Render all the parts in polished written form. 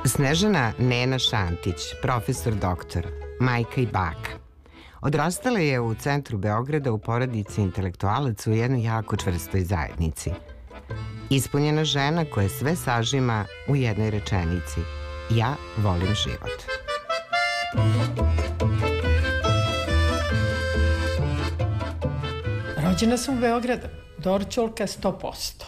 Snežana Nena Šantić, profesor doktor, majka i baka. Odrastala je u centru Beograda u porodici intelektualaca u jednoj jako čvrstoj zajednici. Ispunjena žena koja sve sažima u jednoj rečenici: ja volim život. Rođena sam u Beogradu, Dorćolka 100%,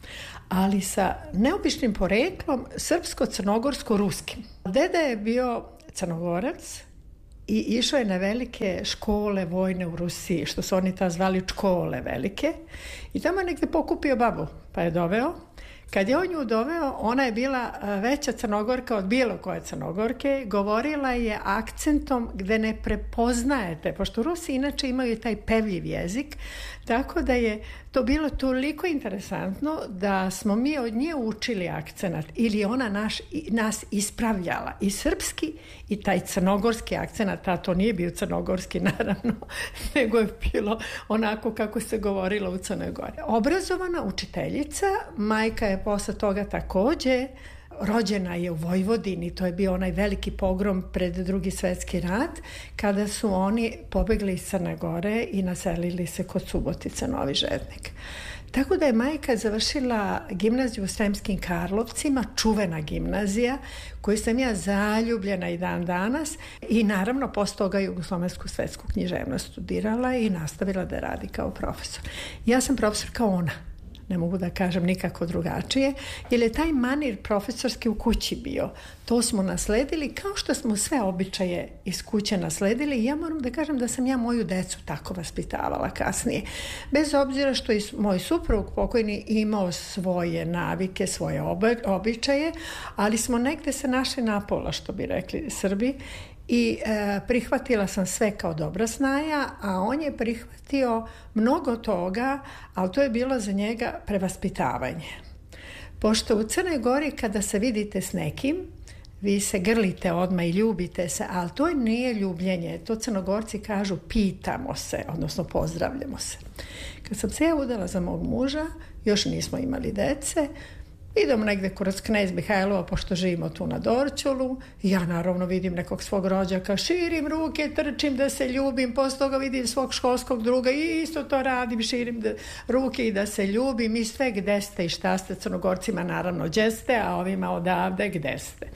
ali sa neobičnim poreklom srpsko-crnogorsko-ruskim. Deda je bio Crnogorac i išao je na velike škole vojne u Rusiji, što su oni ta zvali škole velike, i tamo je negde pokupio babu, pa je doveo. Kad je on nju doveo, ona je bila veća Crnogorka od bilo koje Crnogorke, govorila je akcentom gde ne prepoznajete, pošto Rusi inače imaju taj pevljiv jezik, tako da je to bilo toliko interesantno da smo mi od nje učili akcenat, ili ona nas ispravljala, i srpski i taj crnogorski akcenat, a to nije bio crnogorski naravno, nego je bilo onako kako se govorilo u Crnoj Gori. Obrazovana učiteljica, majka je posle toga takođe, rođena je u Vojvodini, to je bio onaj veliki pogrom pred Drugi svetski rat, kada su oni pobegli iz Crne Gore i naselili se kod Subotice, Novi Žednik. Tako da je majka završila gimnaziju u Sremskim Karlovcima, čuvena gimnazija, koju sam ja zaljubljena i dan danas, i naravno posle toga jugoslovensku svetsku književnost studirala i nastavila da radi kao profesor. Ja sam profesor kao ona. Ne mogu da kažem nikako drugačije, jer je taj manir profesorski u kući bio. To smo nasledili, kao što smo sve običaje iz kuće nasledili, i ja moram da kažem da sam ja moju decu tako vaspitavala kasnije. Bez obzira što i moj suprug pokojni imao svoje navike, svoje običaje, ali smo negde se našli napola, što bi rekli Srbi, i prihvatila sam sve kao dobra snaja, a on je prihvatio mnogo toga, ali to je bilo za njega prevaspitavanje. Pošto u Crnoj Gori kada se vidite s nekim, vi se grlite odmah i ljubite se, ali to nije ljubljenje, to Crnogorci kažu pitamo se, odnosno pozdravljamo se. Kad sam se ja udala za mog muža, još nismo imali dece, idem negde kroz Knez Mihajlova, pošto živimo tu na Dorćolu, i ja naravno vidim nekog svog rođaka, širim ruke, trčim da se ljubim, posle toga vidim svog školskog druga i isto to radim, širim ruke i da se ljubim, i sve gde ste i šta ste, Crnogorcima naravno gde ste, a ovima odavde gde ste.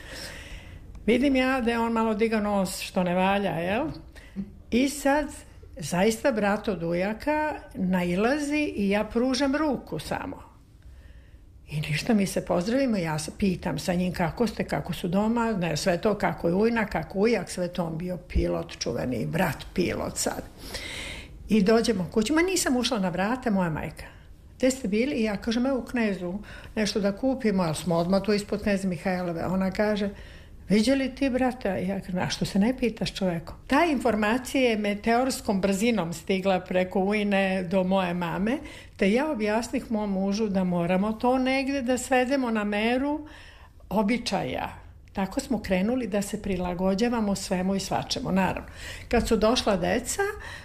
Vidim ja da je on malo digao nos, što ne valja, jel? I sad zaista brat od ujaka nailazi i ja pružam ruku samo. I ništa, mi se pozdravimo, ja se pitam sa njim kako ste, kako su doma, ne, sve to, kako je ujna, kako ujak, sve to, on bio pilot, čuveni brat pilot sad. I dođemo kući, ma nisam ušla na vrata, moja majka. Gde ste bili? I ja kažem, evo u Knezu, nešto da kupimo, ali smo odmah tu ispod Kneza Mihajlove. Ona kaže, viđeli ti brata? Ja kažem, a što se ne pitaš čovekom? Ta informacija je meteorskom brzinom stigla preko ujne do moje mame, te ja objasnih mom mužu da moramo to negde da svedemo na meru običaja. Tako smo krenuli da se prilagođavamo svemu i svačemu. Naravno, kad su došla deca,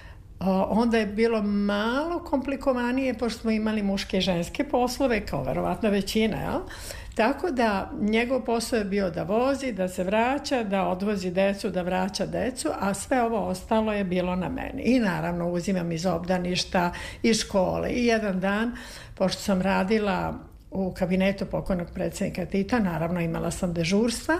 onda je bilo malo komplikovanije, pošto smo imali muške i ženske poslove, kao verovatno većina, jel? Tako da njegov posao je bio da vozi, da se vraća, da odvozi decu, da vraća decu, a sve ovo ostalo je bilo na meni. I naravno uzimam iz obdaništa, iz škole. I jedan dan, pošto sam radila u kabinetu pokojnog predsjednika Tita, naravno imala sam dežurstva,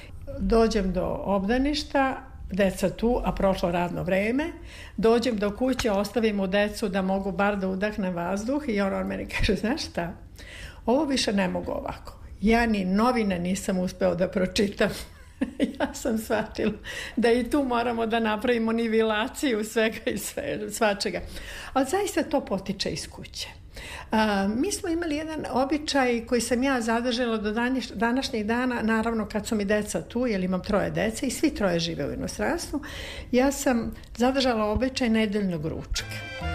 dođem do obdaništa, deca tu, a prošlo radno vreme, dođem do kuće, ostavim u decu da mogu bar da udahnem vazduh, i on meni kaže, znaš šta, ovo više ne mogu ovako. Ja ni novine nisam uspeo da pročitam. Ja sam shvatila da i tu moramo da napravimo nivelaciju svega i svačega. Ali zaista to potiče iz kuće. Mi smo imali jedan običaj koji sam ja zadržala do današnjeg dana, naravno kad su mi deca tu, jer imam 3 dece i svi 3 žive u inostranstvu, ja sam zadržala običaj nedeljnog ručka.